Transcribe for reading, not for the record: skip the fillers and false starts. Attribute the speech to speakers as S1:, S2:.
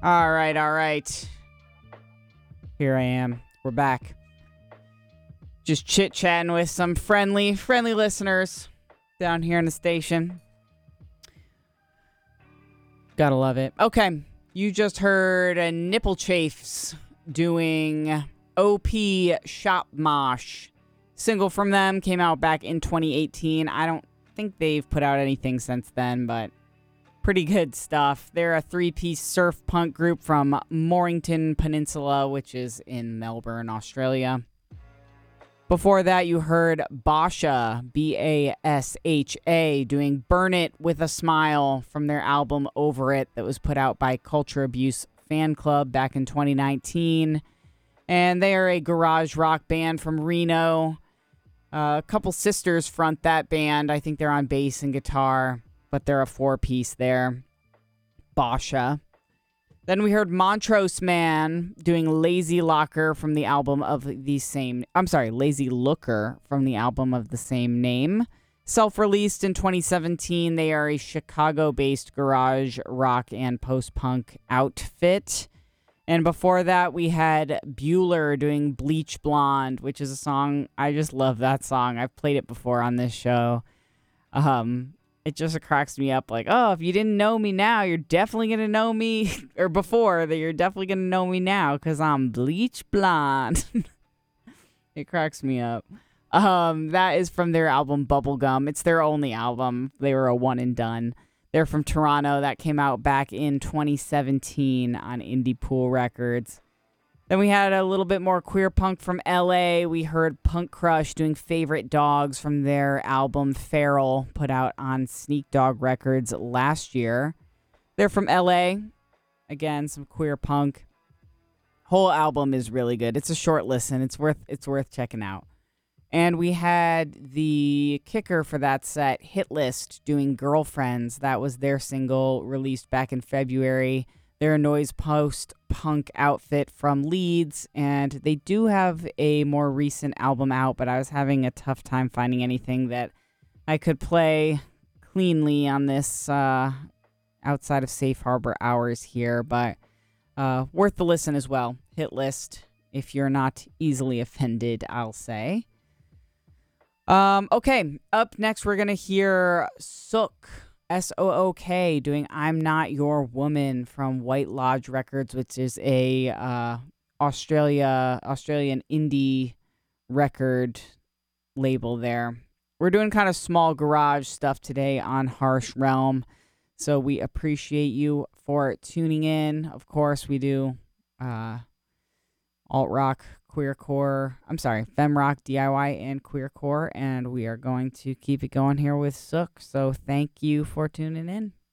S1: All right, all right. Here I am. We're back. Just chit-chatting with some friendly listeners down here in the station. Gotta love it. Okay, you just heard Nipple Chafes doing OP Shop Mosh. Single from them came out back in 2018. I don't think they've put out anything since then, but pretty good stuff. They're a three-piece surf punk group from Mornington Peninsula, which is in Melbourne, Australia. Before that, you heard Basha, Basha, doing Burn It With a Smile from their album Over It that was put out by Culture Abuse Fan Club back in 2019. And they are a garage rock band from Reno. A couple sisters front that band. I think they're on bass and guitar, but they're a four-piece there. Basha. Then we heard Montrose Man doing Lazy Locker from the album of the same... Lazy Looker from the album of the same name. Self-released in 2017, they are a Chicago-based garage rock and post-punk outfit. And before that, we had Bueller doing Bleach Blonde, which is a song... I just love that song. I've played it before on this show. It just cracks me up like, oh, if you didn't know me now, you're definitely going to know me, or before, that you're definitely going to know me now, because I'm bleach blonde. It cracks me up. That is from their album Bubblegum. It's their only album. They were a one and done. They're from Toronto. That came out back in 2017 on Indie Pool Records. Then we had a little bit more queer punk from LA. We heard Punk Crush doing Favorite Dogs from their album Feral, put out on Sneak Dog Records last year. They're from LA. Again, some queer punk. Whole album is really good. It's a short listen. It's worth checking out. And we had the kicker for that set, Hit List, doing Girlfriends. That was their single released back in February. They're a noise post-punk outfit from Leeds, and they do have a more recent album out, but I was having a tough time finding anything that I could play cleanly on this outside of Safe Harbor hours here, but worth the listen as well. Hit List, if you're not easily offended, I'll say. Okay, up next we're going to hear Sook. Sook doing I'm Not Your Woman from White Lodge Records, which is a Australian indie record label there. We're doing kind of small garage stuff today on Harsh Realm, so we appreciate you for tuning in. Of course, we do alt-rock, queercore, fem rock, DIY, and queercore, and we are going to keep it going here with Sook, so thank you for tuning in.